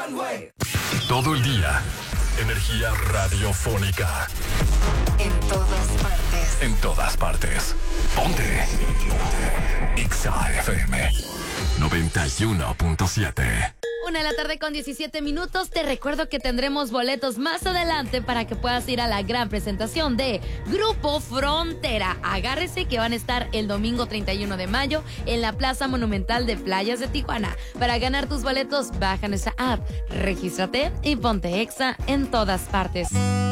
Todo el día. Energía radiofónica. En todas partes. En todas partes. Ponte. Exa FM 91.7. 1:17 Te recuerdo que tendremos boletos más adelante para que puedas ir a la gran presentación de Grupo Frontera. Agárrese que van a estar el domingo 31 de mayo en la Plaza Monumental de Playas de Tijuana. Para ganar tus boletos, baja nuestra app, regístrate y ponte Exa en todas partes.